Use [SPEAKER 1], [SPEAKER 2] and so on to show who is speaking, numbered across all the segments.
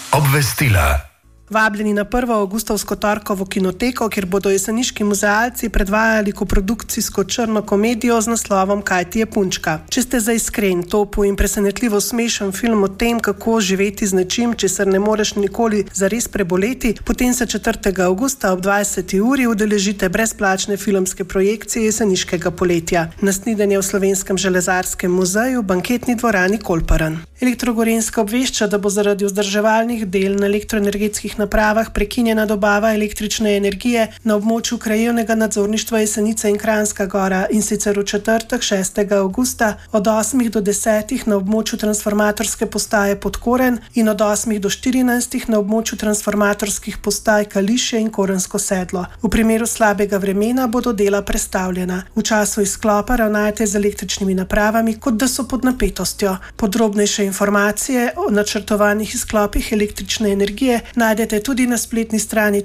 [SPEAKER 1] Obvestila.
[SPEAKER 2] Vabljeni na 1. avgustovsko torkovo kinoteko, kjer bodo jeseniški muzealci predvajali koprodukcijsko črno komedijo z naslovom Kaj ti je punčka. Če ste za iskren, topel in presenetljivo smešen film o tem, kako živeti z nečim, česar ne moreš nikoli zares preboleti, potem se 4. avgusta ob 20. uri udeležite brezplačne filmske projekcije jeseniškega poletja. Na snidenje v Slovenskem železarskem muzeju, banketni dvorani Kolparan. Elektrogorenska obvešča, da bo zaradi vzdrževalnih del na elektroenergetskih napravah prekinjena dobava električne energije na območju krajevnega nadzorništva Jesenice in Kranjska Gora, in sicer v četrtek 6. avgusta od 8 do 10 na območju transformatorske postaje Podkoren in od 8 do 14 na območju transformatorskih postaj Kališje in Korensko sedlo. V primeru slabega vremena bodo dela prestavljena. V času izklopa ravnajte z električnimi napravami, kot da so pod napetostjo. Podrobnejše informacije o načrtovanih izklopih električne energije najdete tudi na spletni strani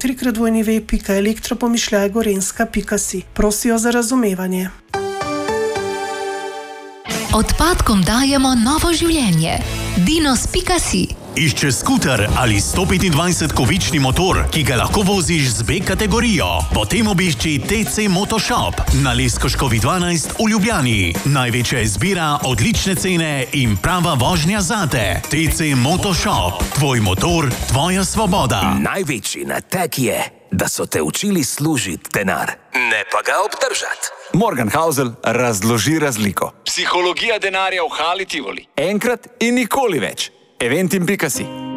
[SPEAKER 2] www.elektropomišljajgorenska.si. Prosijo za razumevanje.
[SPEAKER 3] Odpadkom dajemo novo življenje. Dinos.si.
[SPEAKER 4] Išče skuter ali 125-kovični motor, ki ga lahko voziš z B kategorijo? Potem obišči TC Motoshop na Leskoškovi 12 v Ljubljani. Največja izbira, odlične cene in prava vožnja zate. TC Motoshop. Tvoj motor, tvoja svoboda.
[SPEAKER 5] Največji natek je, da so te učili služiti denar, ne pa ga obdržati.
[SPEAKER 6] Morgan Housel razloži razliko.
[SPEAKER 7] Psihologija denarja v Hali Tivoli.
[SPEAKER 6] Enkrat in nikoli več. Eventim.si.